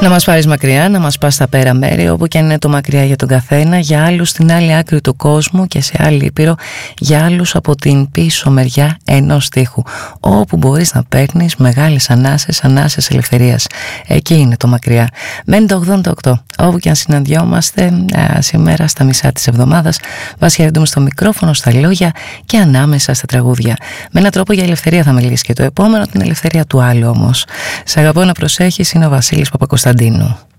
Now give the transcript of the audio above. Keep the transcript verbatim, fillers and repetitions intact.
Να μας πάρεις μακριά, να μας πας στα πέρα μέρη, όπου και αν είναι το μακριά για τον καθένα, για άλλους στην άλλη άκρη του κόσμου και σε άλλη ήπειρο, για άλλους από την πίσω μεριά ενός τοίχου, όπου μπορείς να παίρνεις μεγάλες ανάσες, ανάσες ελευθερίας. Εκεί είναι το μακριά. Μένει το ογδόντα οκτώ, όπου και αν συναντιόμαστε α, σήμερα στα μισά της εβδομάδας, βασιαρντούμε στο μικρόφωνο, στα λόγια και ανάμεσα στα τραγούδια. Με έναν τρόπο για ελευθερία θα μιλήσει και το επόμενο, την ελευθερία του άλλου όμως. Σ' αγαπώ να προσέχεις, είναι ο Βασίλης Παπακοσταντίνου.